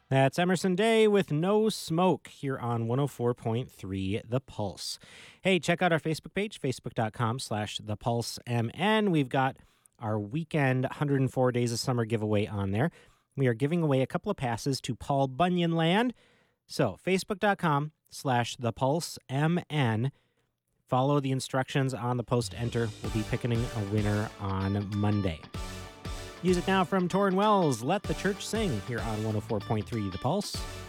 That's Emerson Day with No Smoke here on 104.3 The Pulse. Hey, check out our Facebook page, facebook.com/thepulsemn. We've got our weekend 104 Days of Summer giveaway on there. We are giving away a couple of passes to Paul Bunyan Land. So, facebook.com/thepulsemn. Follow the instructions on the post to enter. We'll be picking a winner on Monday. Music now from Torrin Wells, Let the Church Sing, here on 104.3 The Pulse.